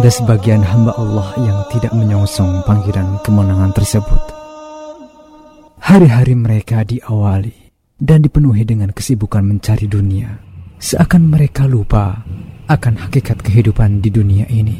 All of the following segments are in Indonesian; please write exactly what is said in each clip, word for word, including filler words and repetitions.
Ada sebagian hamba Allah yang tidak menyongsong panggilan kemenangan tersebut. Hari-hari mereka diawali dan dipenuhi dengan kesibukan mencari dunia, seakan mereka lupa akan hakikat kehidupan di dunia ini.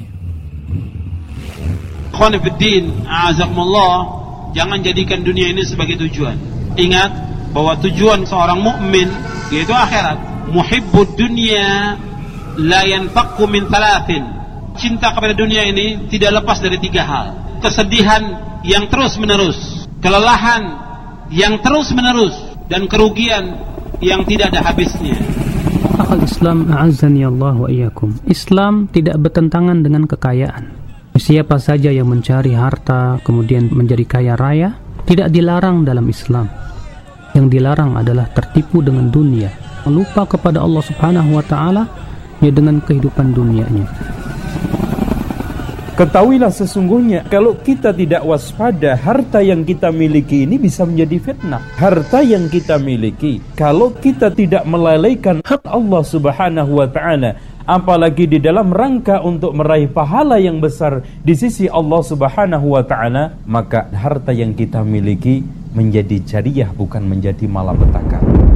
Ikhwan fiddin, a'azakumullah, jangan jadikan dunia ini sebagai tujuan. Ingat bahwa tujuan seorang mukmin yaitu akhirat. Muhibbud dunya la yanfaqu min thalathin. Cinta kepada dunia ini tidak lepas dari tiga hal. Kesedihan yang terus-menerus, kelelahan yang terus-menerus, dan kerugian yang tidak ada habisnya. Akhal Islam, a'azzani Allah wa iyyakum. Islam tidak bertentangan dengan kekayaan. Siapa saja yang mencari harta kemudian menjadi kaya raya tidak dilarang dalam Islam. Yang dilarang adalah tertipu dengan dunia, lupa kepada Allah Subhanahu wa taala ya dengan kehidupan dunianya. Ketahuilah sesungguhnya kalau kita tidak waspada, harta yang kita miliki ini bisa menjadi fitnah. Harta yang kita miliki, kalau kita tidak melalaikan hak Allah Subhanahu wa ta'ala, apalagi di dalam rangka untuk meraih pahala yang besar di sisi Allah Subhanahu wa ta'ala, maka harta yang kita miliki menjadi jariah, bukan menjadi malapetaka.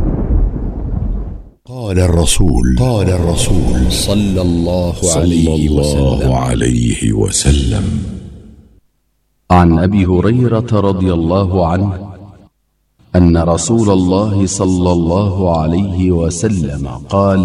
قال الرسول قال الرسول صلى الله عليه وسلم عن أبي هريرة رضي الله عنه أن رسول الله صلى الله عليه وسلم قال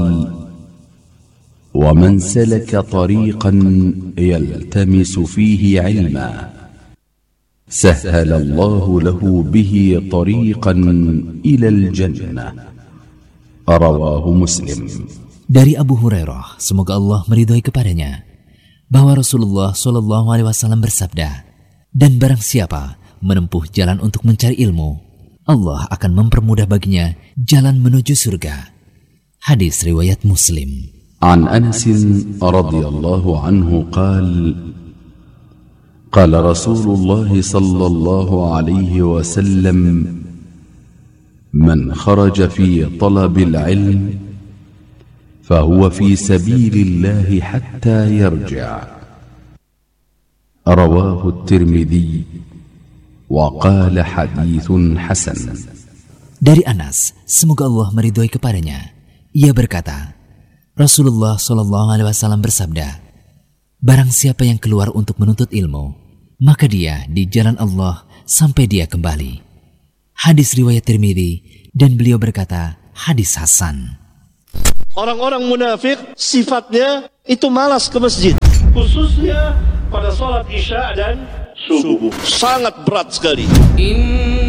ومن سلك طريقا يلتمس فيه علما سهل الله له به طريقا إلى الجنة. Rawahu Muslim. Dari Abu Hurairah, semoga Allah meridhoi kepadanya, bahwa Rasulullah shallallahu alaihi wasallam bersabda, dan barang siapa menempuh jalan untuk mencari ilmu, Allah akan mempermudah baginya jalan menuju surga. Hadis riwayat Muslim. An Anas radhiyallahu anhu qala qala Rasulullah sallallahu alaihi wasallam من خرج في طلب العلم فهو في سبيل الله حتى يرجع. رواه الترمذي وقال حديث حسن. Dari Anas, semoga Allah meridhoi kepadanya, ia berkata, Rasulullah shallallahu alaihi wasallam bersabda, barang siapa yang keluar untuk menuntut ilmu, maka dia di jalan Allah sampai dia kembali. Hadis riwayat Tirmidzi, dan beliau berkata hadis hasan. Orang-orang munafik sifatnya itu malas ke masjid, khususnya pada salat Isya dan subuh. Sangat berat sekali.